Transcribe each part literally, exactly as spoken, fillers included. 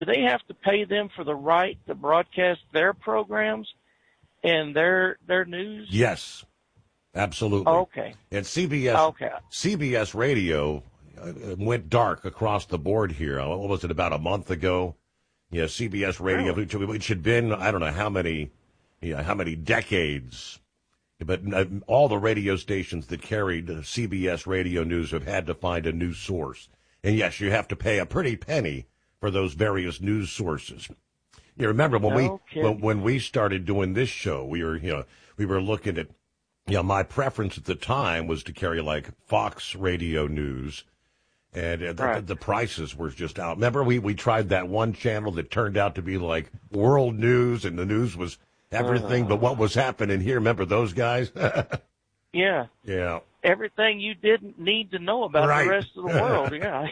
they have to pay them for the right to broadcast their programs and their their news? Yes, absolutely. Okay. And C B S, Okay. C B S Radio uh, went dark across the board here. Uh, What was it, about a month ago? Yeah, C B S Radio, Really? which, which had been, I don't know how many, yeah, how many decades, but uh, all the radio stations that carried uh, C B S Radio News have had to find a new source. And yes, you have to pay a pretty penny for those various news sources. You remember when No we when, kidding. when we started doing this show, we were you know we were looking at, you know, my preference at the time was to carry like Fox Radio News, and uh, the, Right. the prices were just out. Remember, we we tried that one channel that turned out to be like world news, and the news was everything Uh. but what was happening here. Remember those guys? Yeah. Yeah. Everything you didn't need to know about Right. the rest of the world. Yeah.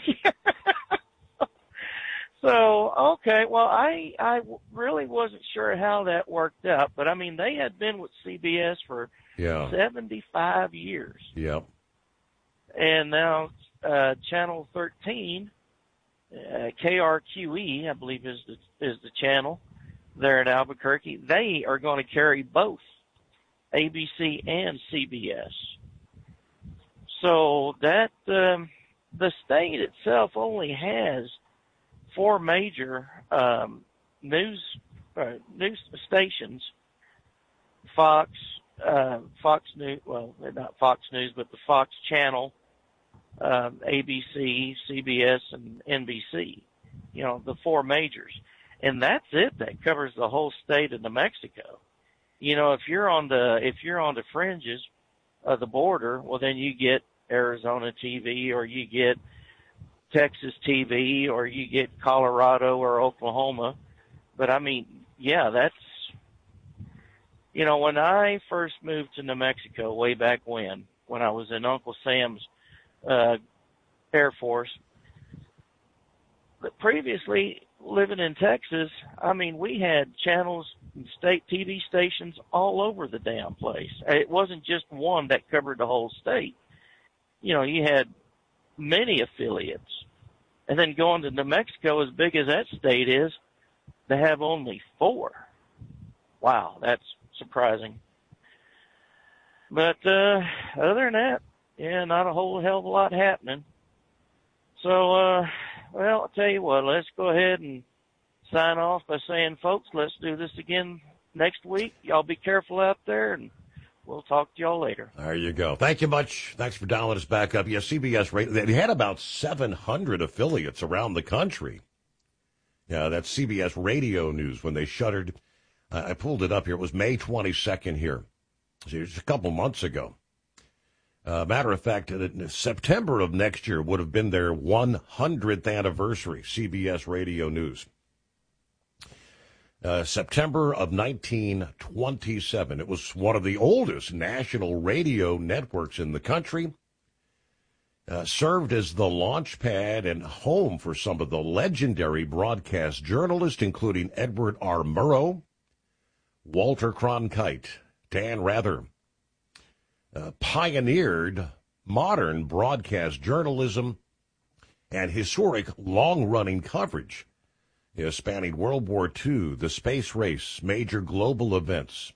So, okay, well, I I w- really wasn't sure how that worked out, but I mean, they had been with C B S for Yeah. seventy-five years, Yeah. and now uh, Channel thirteen, uh, K R Q E, I believe is the is the channel there in Albuquerque. They are going to carry both A B C and C B S. So that um, the state itself only has four major um, news uh, news stations: Fox, uh, Fox News. Well, they're not Fox News, but the Fox Channel, um, A B C, C B S, and N B C. You know, the four majors, and that's it. That covers the whole state of New Mexico. You know, if you're on the if you're on the fringes of the border, well, then you get Arizona T V, or you get Texas T V, or you get Colorado or Oklahoma. But I mean, yeah, that's, you know, when I first moved to New Mexico way back when, when I was in Uncle Sam's uh, Air Force, but previously living in Texas, I mean, we had channels and state T V stations all over the damn place. It wasn't just one that covered the whole state. You know, you had many affiliates. And then going to New Mexico, as big as that state is, they have only four. Wow, that's surprising. But uh, other than that, yeah, not a whole hell of a lot happening. So, uh, well, I'll tell you what, let's go ahead and sign off by saying, folks, let's do this again next week. Y'all be careful out there, and we'll talk to y'all later. There you go. Thank you much. Thanks for dialing us back up. Yeah, C B S Radio, they had about seven hundred affiliates around the country. Yeah, that's C B S Radio News when they shuttered. Uh, I pulled it up here. It was May twenty-second here. So it was a couple months ago. Uh, matter of fact, uh, September of next year would have been their one hundredth anniversary, C B S Radio News. Uh, September of nineteen twenty-seven. It was one of the oldest national radio networks in the country. Uh, served as the launch pad and home for some of the legendary broadcast journalists, including Edward R. Murrow, Walter Cronkite, Dan Rather. Uh, pioneered modern broadcast journalism and historic long-running coverage, you know, spanning World War Two, the space race, major global events.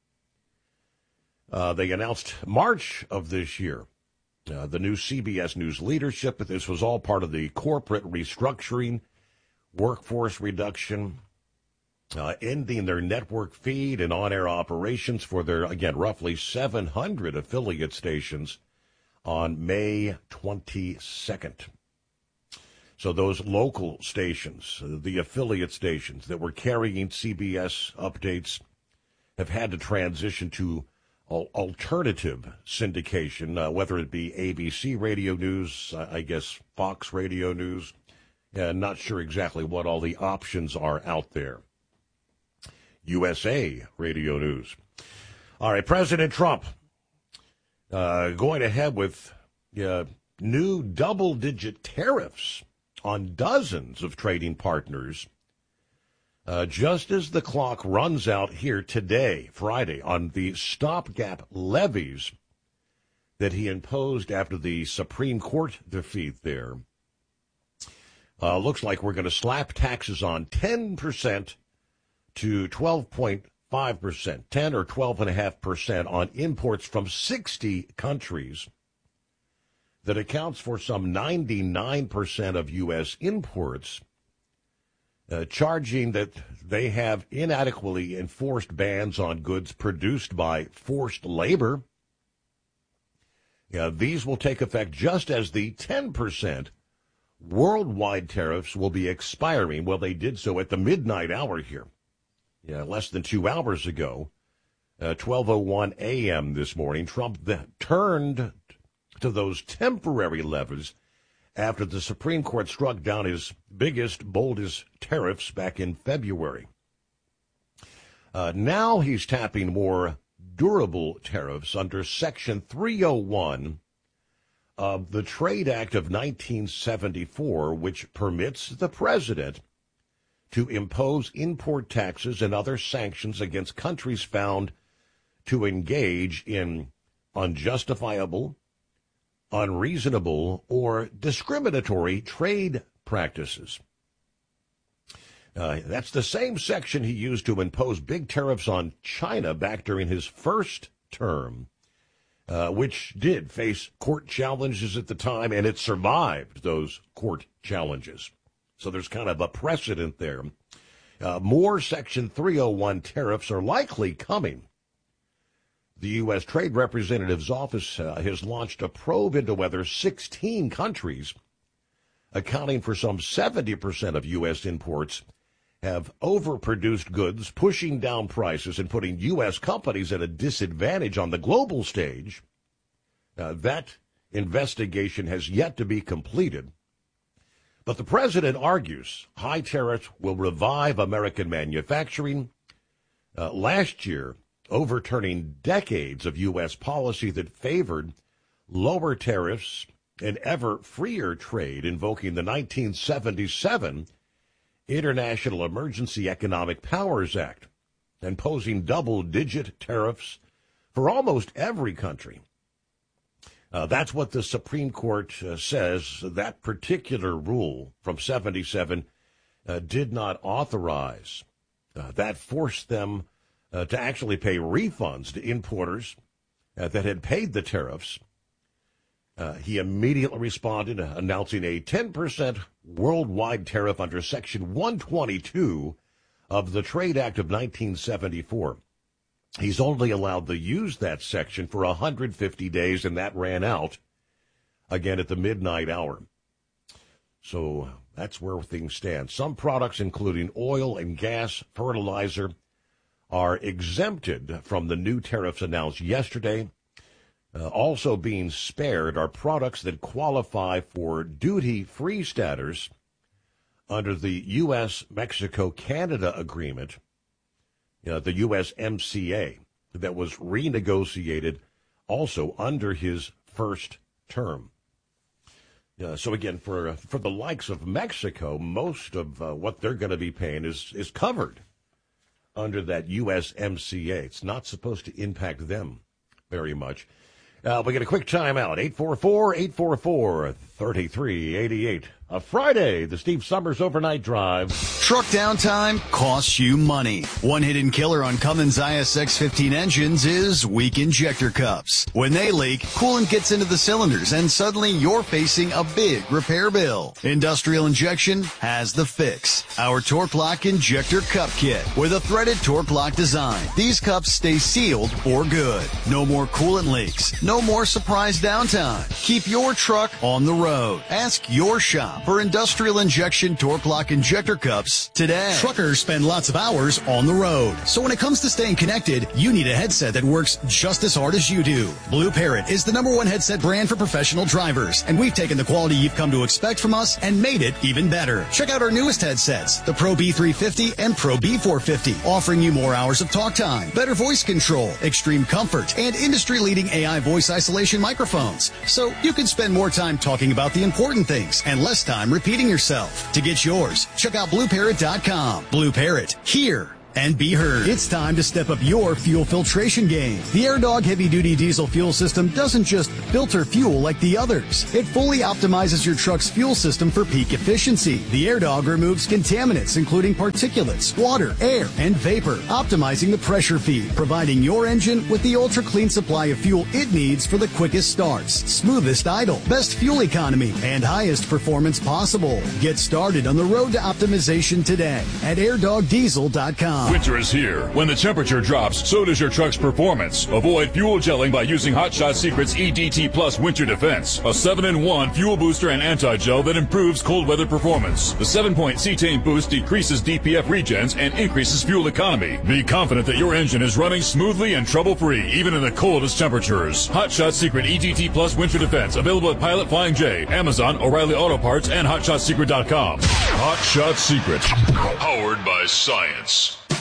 Uh, they announced March of this year uh, the new C B S News leadership. This was all part of the corporate restructuring, workforce reduction, uh, ending their network feed and on-air operations for their, again, roughly seven hundred affiliate stations on May twenty-second. So those local stations, the affiliate stations that were carrying C B S updates, have had to transition to alternative syndication, uh, whether it be A B C Radio News, I guess Fox Radio News. Uh, not sure exactly what all the options are out there. U S A Radio News. All right, President Trump uh, going ahead with uh, new double-digit tariffs on dozens of trading partners, uh, just as the clock runs out here today, Friday, on the stopgap levies that he imposed after the Supreme Court defeat there Uh, looks like we're going to slap taxes on ten percent to twelve point five percent, ten or twelve point five percent on imports from sixty countries. That accounts for some ninety-nine percent of U S imports, uh, charging that they have inadequately enforced bans on goods produced by forced labor. Uh, these will take effect just as the ten percent worldwide tariffs will be expiring. Well, they did so at the midnight hour here, yeah, less than two hours ago, uh, twelve oh one a.m. this morning. Trump then turned to those temporary levers after the Supreme Court struck down his biggest, boldest tariffs back in February. Uh, now he's tapping more durable tariffs under Section three oh one of the Trade Act of nineteen seventy-four, which permits the president to impose import taxes and other sanctions against countries found to engage in unjustifiable, unreasonable, or discriminatory trade practices. Uh, that's the same section he used to impose big tariffs on China back during his first term, uh, which did face court challenges at the time, and it survived those court challenges. So there's kind of a precedent there. Uh, more Section three oh one tariffs are likely coming. The U S. Trade Representative's office uh, has launched a probe into whether sixteen countries, accounting for some seventy percent of U S imports, have overproduced goods, pushing down prices and putting U S companies at a disadvantage on the global stage. Uh, that investigation has yet to be completed. But the president argues high tariffs will revive American manufacturing. Uh, last year, overturning decades of U S policy that favored lower tariffs and ever freer trade, invoking the nineteen seventy-seven International Emergency Economic Powers Act, and posing double-digit tariffs for almost every country. Uh, that's what the Supreme Court uh, says. That particular rule from seventy-seven uh, did not authorize. Uh, that forced them Uh, to actually pay refunds to importers uh, that had paid the tariffs. Uh, he immediately responded, uh, announcing a ten percent worldwide tariff under Section one twenty-two of the Trade Act of nineteen seventy-four. He's only allowed to use that section for one hundred fifty days, and that ran out again at the midnight hour. So that's where things stand. Some products, including oil and gas, fertilizer, are exempted from the new tariffs announced yesterday. Uh, also being spared are products that qualify for duty-free status under the U S Mexico Canada agreement, you know, the U S M C A, that was renegotiated also under his first term. Uh, so again, for for the likes of Mexico, most of uh, what they're going to be paying is is covered under that U S M C A. It's not supposed to impact them very much. Uh, we get a quick timeout. eight four four, eight four four, three three eight eight. A Friday, the Steve Summers Overnight Drive. Truck downtime costs you money. One hidden killer on Cummins I S X fifteen engines is weak injector cups. When they leak, coolant gets into the cylinders and suddenly you're facing a big repair bill. Industrial Injection has the fix. Our Torque Lock Injector Cup Kit with a threaded Torque Lock design. These cups stay sealed for good. No more coolant leaks. No more surprise downtime. Keep your truck on the road. Ask your shop for Industrial Injection Torque Lock Injector Cups today. Truckers spend lots of hours on the road. So when it comes to staying connected, you need a headset that works just as hard as you do. Blue Parrot is the number one headset brand for professional drivers, and we've taken the quality you've come to expect from us and made it even better. Check out our newest headsets, the Pro B three fifty and Pro B four fifty, offering you more hours of talk time, better voice control, extreme comfort, and industry-leading A I voice isolation microphones. So you can spend more time talking about the important things and less time repeating yourself. To get yours, check out blue parrot dot com. Blue Parrot, here and be heard. It's time to step up your fuel filtration game. The AirDog heavy-duty diesel fuel system doesn't just filter fuel like the others. It fully optimizes your truck's fuel system for peak efficiency. The AirDog removes contaminants, including particulates, water, air, and vapor, optimizing the pressure feed, providing your engine with the ultra-clean supply of fuel it needs for the quickest starts, smoothest idle, best fuel economy, and highest performance possible. Get started on the road to optimization today at air dog diesel dot com. Winter is here. When the temperature drops, so does your truck's performance. Avoid fuel gelling by using Hot Shot Secret's E D T Plus Winter Defense, a seven in one fuel booster and anti-gel that improves cold weather performance. The seven-point cetane boost decreases D P F regens and increases fuel economy. Be confident that your engine is running smoothly and trouble-free, even in the coldest temperatures. Hot Shot Secret E D T Plus Winter Defense, available at Pilot Flying J, Amazon, O'Reilly Auto Parts, and hot shot secret dot com. Hot Shot Secret, powered by science.